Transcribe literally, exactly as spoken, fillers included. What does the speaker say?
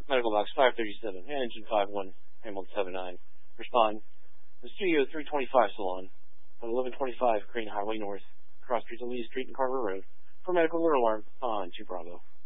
Medical Box five thirty-seven and Engine five one, Hamilton seven nine. Respond. The Studio three twenty-five Salon at eleven twenty-five Crane Highway North, cross streets of Lee Street and Carver Road, for medical alert alarm on two Bravo.